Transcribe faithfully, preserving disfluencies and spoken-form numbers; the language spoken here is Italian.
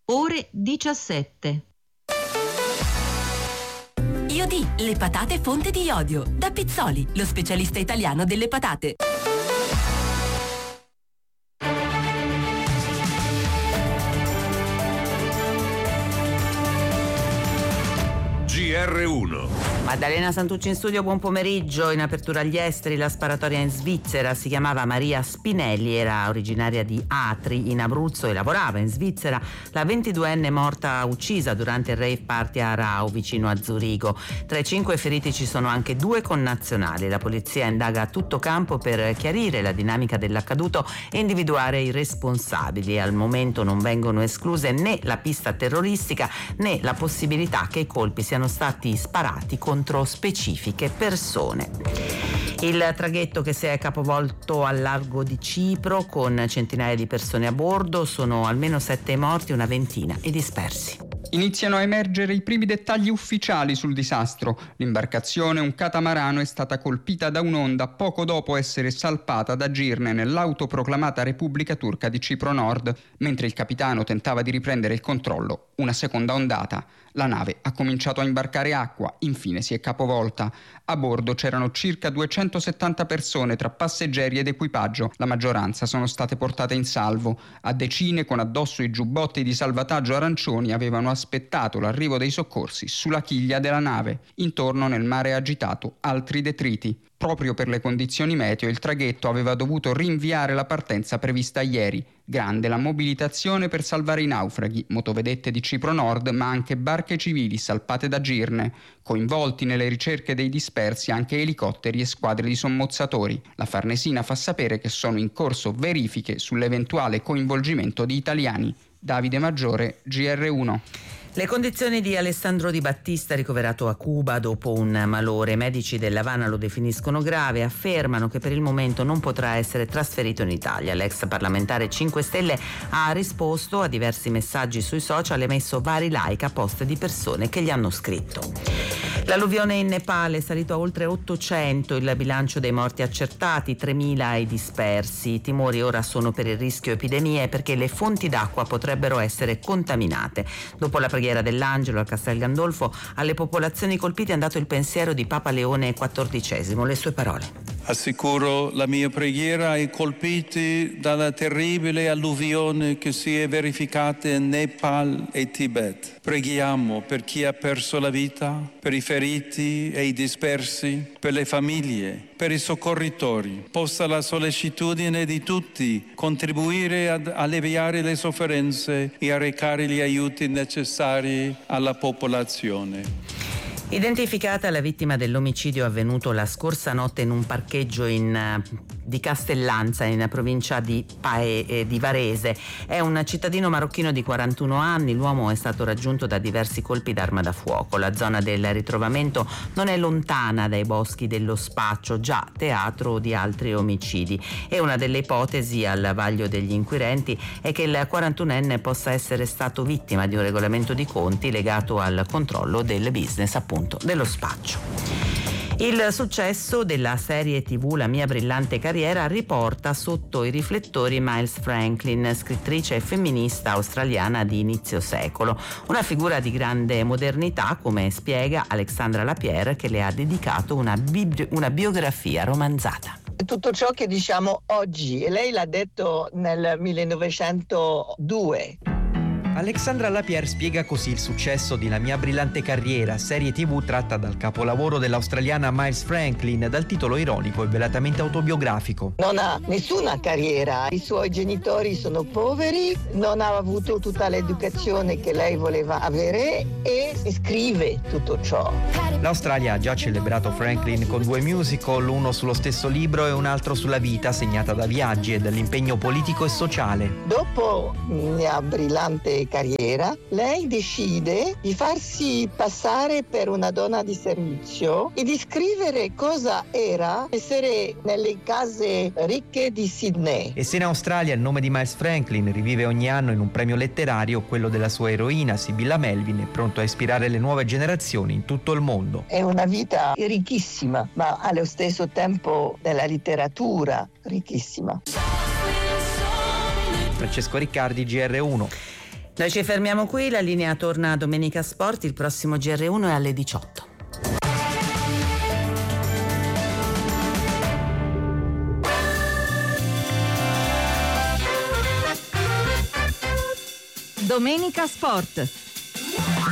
ore diciassette. Iodì, le patate fonte di iodio. Da Pizzoli, lo specialista italiano delle patate. G R uno. Maddalena Santucci in studio, buon pomeriggio. In apertura agli esteri, la sparatoria in Svizzera. Si chiamava Maria Spinelli, era originaria di Atri in Abruzzo e lavorava in Svizzera. La ventiduenne morta uccisa durante il rave party a Rau, vicino a Zurigo. Tra i cinque feriti ci sono anche due connazionali. La polizia indaga a tutto campo per chiarire la dinamica dell'accaduto e individuare i responsabili. Al momento non vengono escluse né la pista terroristica né la possibilità che i colpi siano stati sparati contro specifiche persone. Il traghetto che si è capovolto al largo di Cipro con centinaia di persone a bordo, sono almeno sette morti e una ventina i dispersi. Iniziano a emergere i primi dettagli ufficiali sul disastro. L'imbarcazione, un catamarano, è stata colpita da un'onda poco dopo essere salpata da Girne nell'autoproclamata Repubblica Turca di Cipro Nord. Mentre il capitano tentava di riprendere il controllo, una seconda ondata. La nave ha cominciato a imbarcare acqua, infine si è capovolta. A bordo c'erano circa duecentosettanta persone tra passeggeri ed equipaggio. La maggioranza sono state portate in salvo. A decine, con addosso i giubbotti di salvataggio arancioni, avevano aspettato l'arrivo dei soccorsi sulla chiglia della nave. Intorno, nel mare agitato, altri detriti. Proprio per le condizioni meteo, il traghetto aveva dovuto rinviare la partenza prevista ieri. Grande la mobilitazione per salvare i naufraghi, motovedette di Cipro Nord, ma anche barche civili salpate da Girne. Coinvolti nelle ricerche dei dispersi anche elicotteri e squadre di sommozzatori. La Farnesina fa sapere che sono in corso verifiche sull'eventuale coinvolgimento di italiani. Davide Maggiore, G R uno. Le condizioni di Alessandro Di Battista, ricoverato a Cuba dopo un malore. I medici dell'Havana lo definiscono grave e affermano che per il momento non potrà essere trasferito in Italia. L'ex parlamentare cinque Stelle ha risposto a diversi messaggi sui social e messo vari like a post di persone che gli hanno scritto. L'alluvione in Nepal è salito a oltre ottocento, il bilancio dei morti accertati, tremila i dispersi. I timori ora sono per il rischio epidemie perché le fonti d'acqua potrebbero essere contaminate. Dopo la preghiera dell'Angelo a Castel Gandolfo, alle popolazioni colpite è andato il pensiero di Papa Leone quattordicesimo. Le sue parole. Assicuro la mia preghiera ai colpiti dalla terribile alluvione che si è verificata in Nepal e Tibet. Preghiamo per chi ha perso la vita, per i feriti e i dispersi, per le famiglie, per i soccorritori. Possa la sollecitudine di tutti contribuire ad alleviare le sofferenze e a recare gli aiuti necessari alla popolazione. Identificata la vittima dell'omicidio avvenuto la scorsa notte in un parcheggio in, di Castellanza, in provincia di, Pae, eh, di Varese. È un cittadino marocchino di quarantuno anni. L'uomo è stato raggiunto da diversi colpi d'arma da fuoco. La zona del ritrovamento non è lontana dai boschi dello Spaccio, già teatro di altri omicidi. E una delle ipotesi al vaglio degli inquirenti è che il quarantunenne possa essere stato vittima di un regolamento di conti legato al controllo del business, appunto, dello spaccio. Il successo della serie tivù La mia brillante carriera riporta sotto i riflettori Miles Franklin, scrittrice femminista australiana di inizio secolo, una figura di grande modernità, come spiega Alexandra Lapierre, che le ha dedicato una, bi- una biografia romanzata. Tutto ciò che diciamo oggi, e lei l'ha detto nel millenovecentodue. Alexandra Lapierre spiega così il successo di La mia brillante carriera, serie tivù tratta dal capolavoro dell'australiana Miles Franklin, dal titolo ironico e velatamente autobiografico. Non ha nessuna carriera, i suoi genitori sono poveri, non ha avuto tutta l'educazione che lei voleva avere e scrive tutto ciò. L'Australia ha già celebrato Franklin con due musical, uno sullo stesso libro e un altro sulla vita segnata da viaggi e dall'impegno politico e sociale. Dopo Mia brillante carriera, lei decide di farsi passare per una donna di servizio e di scrivere cosa era essere nelle case ricche di Sydney. E se in Australia il nome di Miles Franklin rivive ogni anno in un premio letterario, quello della sua eroina Sibylla Melvin è pronto a ispirare le nuove generazioni in tutto il mondo. È una vita ricchissima, ma allo stesso tempo della letteratura ricchissima. Francesco Riccardi, G R uno. Noi ci fermiamo qui, la linea torna a Domenica Sport, il prossimo G R uno è alle diciotto. Domenica Sport.